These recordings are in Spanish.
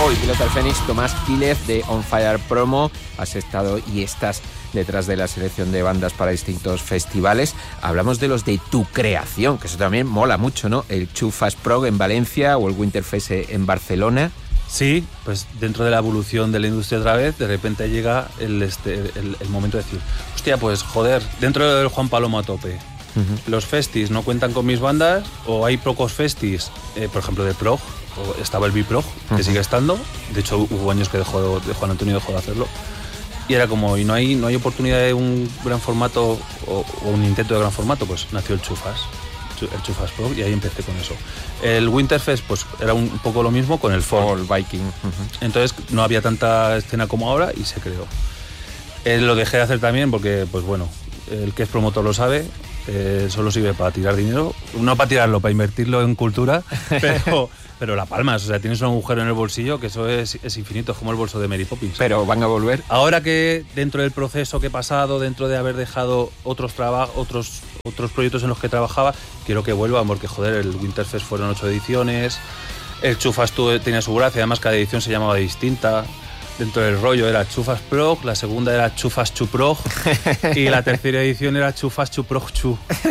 Hoy, piloto del Fénix, Tomás Quílez de On Fire Promo. Has estado y estás detrás de la selección de bandas para distintos festivales. Hablamos de los de tu creación, que eso también mola mucho, ¿no? El Too Fast Prog en Valencia o el Winterfest en Barcelona. Sí, pues dentro de la evolución de la industria otra vez, de repente llega el momento de decir, hostia, pues joder, dentro del Juan Palomo a tope, los festis no cuentan con mis bandas, o hay pocos festis, por ejemplo de prog, o estaba el B-Prog, que sigue estando, de hecho hubo años que Juan Antonio dejó de hacerlo, y era como, y no hay oportunidad de un gran formato o un intento de gran formato, pues nació el Chufas Prog, y ahí empecé con eso. El Winterfest pues era un poco lo mismo con el Fall Viking. Entonces no había tanta escena como ahora y se creó. Lo dejé de hacer también porque, pues bueno, el que es promotor lo sabe, solo sirve para tirar dinero, no para tirarlo, para invertirlo en cultura, pero la palmas, o sea, tienes un agujero en el bolsillo que eso es infinito, es como el bolso de Mary Poppins. Pero van a volver. Ahora que dentro del proceso que he pasado, dentro de haber dejado otros proyectos en los que trabajaba, quiero que vuelvan porque, joder, el Winterfest fueron 8 ediciones, el Chufas tenía su gracia, además cada edición se llamaba distinta. Dentro del rollo era Chufas Prog, la segunda era Chufas Chuprog y la tercera edición era Chufas Chuprog Chu.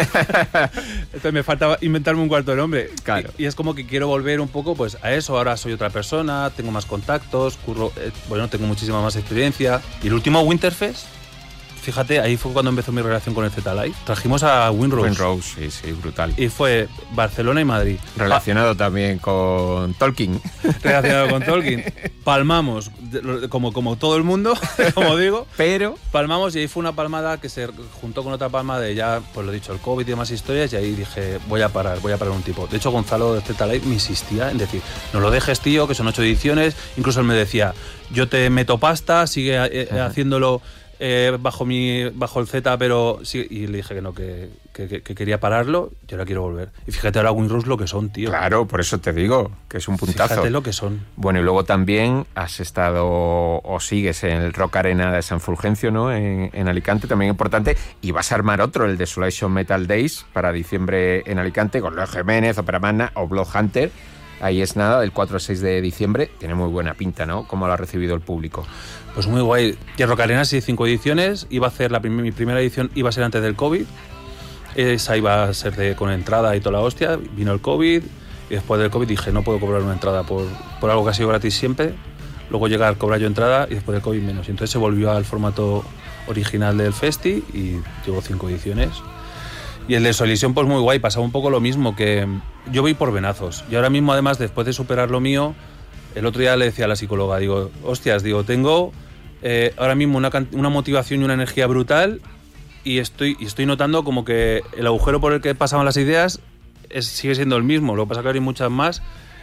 Entonces me faltaba inventarme un cuarto nombre. Claro. Y es como que quiero volver un poco pues a eso. Ahora soy otra persona, tengo más contactos, tengo muchísima más experiencia. Y el último Winterfest, fíjate, ahí fue cuando empezó mi relación con el Z-Live. Trajimos a Windrose. Windrose, sí, brutal. Y fue Barcelona y Madrid. Relacionado también con Tolkien. Relacionado con Tolkien. Palmamos, como todo el mundo, como digo. Pero palmamos y ahí fue una palmada que se juntó con otra palmada de ya, pues lo dicho, el COVID y demás historias. Y ahí dije, voy a parar un tipo. De hecho, Gonzalo de Z-Live me insistía en decir, no lo dejes, tío, que son 8 ediciones. Incluso él me decía, yo te meto pasta, sigue haciéndolo... bajo el Z, pero sí, y le dije que no, que quería pararlo y ahora quiero volver. Y fíjate ahora Windrose lo que son, tío. Claro, por eso te digo, que es un puntazo. Fíjate lo que son. Bueno, y luego también has estado o sigues en el Rock Arena de San Fulgencio, ¿no? En Alicante, también importante, y vas a armar otro, el Desolation Metal Days, para diciembre en Alicante, con Leo Jiménez, Opera Magna o Bloodhunter. Ahí es nada, del 4 al 6 de diciembre. Tiene muy buena pinta, ¿no? ¿Cómo lo ha recibido el público? Pues muy guay. Y Rock Arena sí, 5 ediciones. Iba a hacer mi primera edición, iba a ser antes del COVID. Esa iba a ser con entrada y toda la hostia. Vino el COVID y después del COVID dije, no puedo cobrar una entrada por algo que ha sido gratis siempre. Luego llegar a cobrar yo entrada y después del COVID menos. Y entonces se volvió al formato original del festi y llevo 5 ediciones. Y el de Desolation, pues muy guay, pasaba un poco lo mismo, que yo voy por venazos. Y ahora mismo, además, después de superar lo mío, el otro día le decía a la psicóloga, digo, hostias, tengo ahora mismo una motivación y una energía brutal y estoy notando como que el agujero por el que pasaban las ideas sigue siendo el mismo. Lo que pasa es que ahora hay muchas más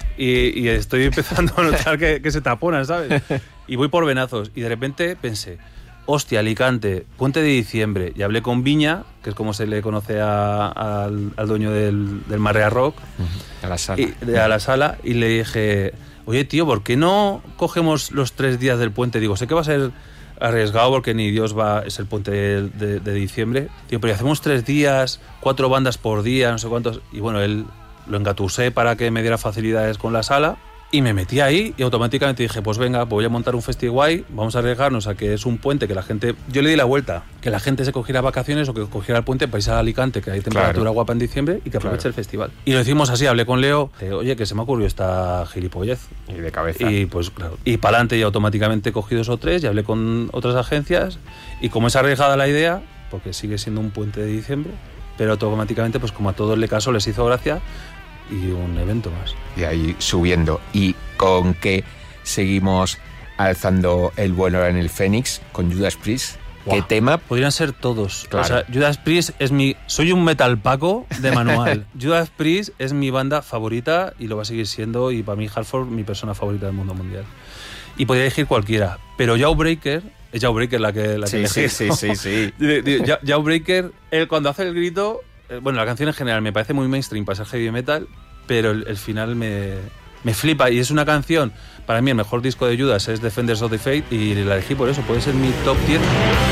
y estoy empezando a notar que se taponan, ¿sabes? Y voy por venazos. Y de repente pensé, hostia, Alicante, puente de diciembre. Y hablé con Viña, que es como se le conoce al dueño del Marea Rock. A la sala. A la sala. Y le dije, oye, tío, ¿por qué no cogemos los 3 días del puente? Digo, sé que va a ser arriesgado porque ni Dios es el puente de diciembre. Digo, pero hacemos 3 días, 4 bandas por día, no sé cuántos. Y bueno, él lo engatusé para que me diera facilidades con la sala. Y me metí ahí y automáticamente dije, pues venga, voy a montar un festi guay, vamos a arriesgarnos a que es un puente que la gente... Yo le di la vuelta, que la gente se cogiera vacaciones o que cogiera el puente para irse a Alicante, que hay temperatura guapa en diciembre, y que aproveche el festival. Y lo hicimos así, hablé con Leo, oye, que se me ocurrió esta gilipollez. Y de cabeza. Y pues claro, y para adelante, y automáticamente cogí 2 o 3 y hablé con otras agencias, y como es arriesgada la idea, porque sigue siendo un puente de diciembre, pero automáticamente, pues como a todos le caso, les hizo gracia, y un evento más. Y ahí subiendo. ¿Y con qué seguimos alzando el vuelo en el Fénix? Con Judas Priest. Wow. ¿Qué tema? Podrían ser todos. Claro. O sea, Judas Priest soy un metal paco de manual. Judas Priest es mi banda favorita y lo va a seguir siendo, y para mí Halford mi persona favorita del mundo mundial. Y podría elegir cualquiera, pero Jawbreaker es Jawbreaker la que elegí. Sí. Jawbreaker, él cuando hace el grito, bueno, la canción en general me parece muy mainstream para ser heavy metal, pero el final me flipa, y es una canción, para mí el mejor disco de Judas es Defenders of the Faith, y la elegí por eso, puede ser mi top 10.